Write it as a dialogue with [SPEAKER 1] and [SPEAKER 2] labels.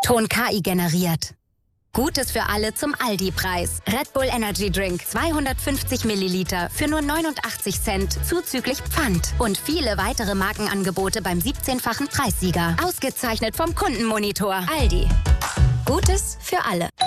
[SPEAKER 1] Ton KI generiert. Gutes für alle zum Aldi-Preis. Red Bull Energy Drink 250 Milliliter für nur 89 Cent zuzüglich Pfand. Und viele weitere Markenangebote beim 17-fachen Preissieger. Ausgezeichnet vom Kundenmonitor. Aldi. Gutes für alle.